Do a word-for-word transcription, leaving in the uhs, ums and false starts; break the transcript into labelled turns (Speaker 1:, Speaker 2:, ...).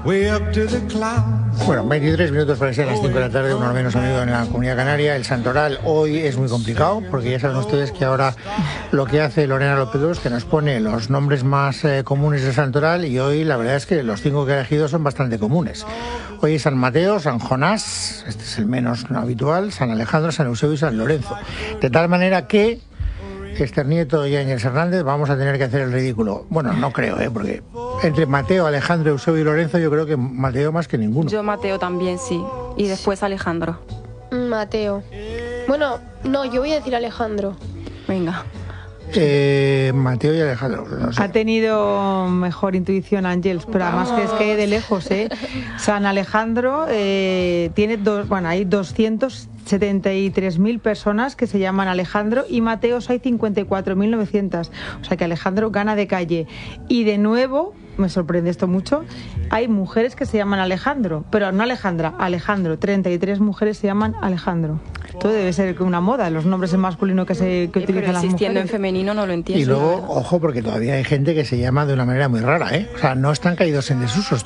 Speaker 1: Bueno, veintitrés minutos para ser las cinco de la tarde, uno menos amigo en la Comunidad Canaria. El santoral hoy es muy complicado, porque ya saben ustedes que ahora lo que hace Lorena López es que nos pone los nombres más eh, comunes del santoral, y hoy la verdad es que los cinco que ha elegido son bastante comunes. Hoy es San Mateo, San Jonás, este es el menos habitual, San Alejandro, San Eusebio y San Lorenzo. De tal manera que Esther Nieto y Ángel Hernández vamos a tener que hacer el ridículo. Bueno, no creo, ¿eh? Porque entre Mateo, Alejandro, Eusebio y Lorenzo yo creo que Mateo más que ninguno.
Speaker 2: Yo Mateo también, sí. Y después Alejandro.
Speaker 3: Mateo. Bueno, no, yo voy a decir Alejandro.
Speaker 2: Venga.
Speaker 1: Eh, Mateo y Alejandro. No sé.
Speaker 4: Ha tenido mejor intuición Ángels, pero además que es que de lejos, ¿eh? San Alejandro eh, tiene dos, bueno, hay doscientos setenta y tres mil personas que se llaman Alejandro, y Mateos hay cincuenta y cuatro mil novecientos. O sea que Alejandro gana de calle. Y de nuevo, me sorprende esto mucho, hay mujeres que se llaman Alejandro, pero no Alejandra, Alejandro. treinta y tres mujeres se llaman Alejandro. Todo debe ser una moda, los nombres en masculino que se que
Speaker 2: Eh,
Speaker 4: utilizan
Speaker 2: pero
Speaker 4: las
Speaker 2: existiendo
Speaker 4: mujeres.
Speaker 2: en femenino no lo entiendo.
Speaker 1: Y luego, ojo, porque todavía hay gente que se llama de una manera muy rara, ¿eh? O sea, no están caídos en desuso.